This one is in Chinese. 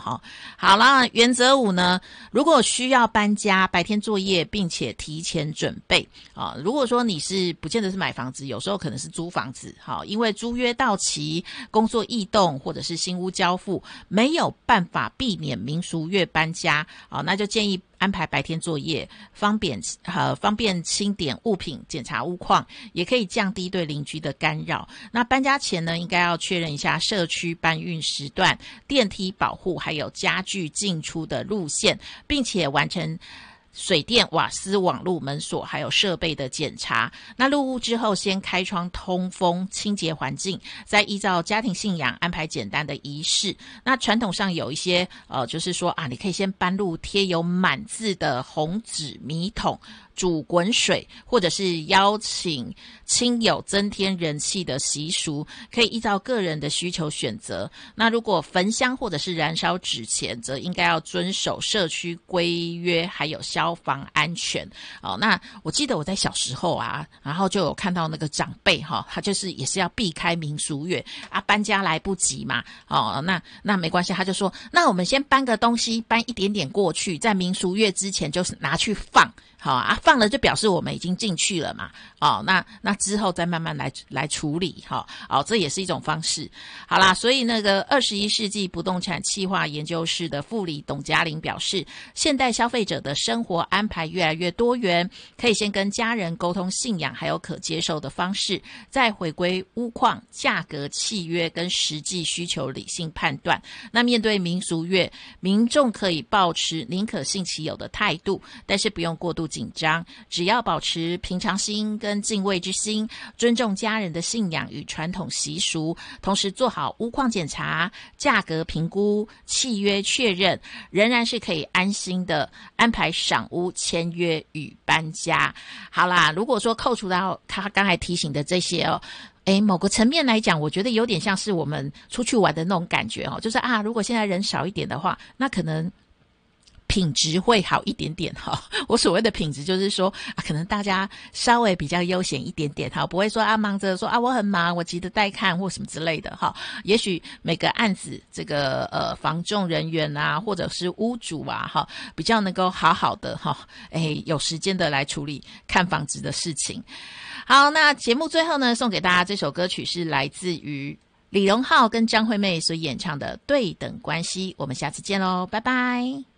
哈。好啦，原则5呢，如果需要搬家，白天作业并且提前准备啊。如果说你是不见得是买房子，有时候可能是租房子，好，因为租约到期、工作异动或者是新屋交付，没有办法避免民俗月搬家啊，那就建议安排白天作业，方便清点物品、检查屋况，也可以降低对邻居的干扰。那搬家前呢，应该要确认一下社区搬运时段、电梯保护，还有家具进出的路线，并且完成水电、瓦斯、网路、门锁还有设备的检查。那入屋之后，先开窗通风、清洁环境，再依照家庭信仰安排简单的仪式。那传统上有一些就是说啊，你可以先搬入贴有满字的红纸米桶，煮滚水，或者是邀请亲友增添人气的习俗，可以依照个人的需求选择。那如果焚香或者是燃烧纸钱，则应该要遵守社区规约，还有消防安全。那我记得我在小时候啊，然后就有看到那个长辈他就是也是要避开民俗月啊，搬家来不及嘛，那没关系，他就说那我们先搬个东西，搬一点点过去，在民俗月之前就是拿去放。好啊，放了就表示我们已经进去了嘛。那之后再慢慢来处理。这也是一种方式。好啦，所以那个21世纪不动产企划研究室的副理董嘉玲表示，现代消费者的生活安排越来越多元，可以先跟家人沟通信仰还有可接受的方式，再回归屋况、价格、契约跟实际需求理性判断。那面对民俗月，民众可以抱持宁可信其有的态度，但是不用过度紧张，只要保持平常心跟敬畏之心，尊重家人的信仰与传统习俗，同时做好屋况检查、价格评估、契约确认，仍然是可以安心的安排赏屋、签约与搬家。好啦，如果说扣除到他刚才提醒的这些某个层面来讲，我觉得有点像是我们出去玩的那种感觉就是如果现在人少一点的话，那可能品质会好一点点我所谓的品质就是说可能大家稍微比较悠闲一点点不会说忙着说我很忙，我急着待看或什么之类的也许每个案子这个房仲人员啊，或者是屋主啊比较能够好好的有时间的来处理看房子的事情。好，那节目最后呢，送给大家这首歌曲是来自于李荣浩跟张惠妹所演唱的《对等关系》。我们下次见咯，拜拜。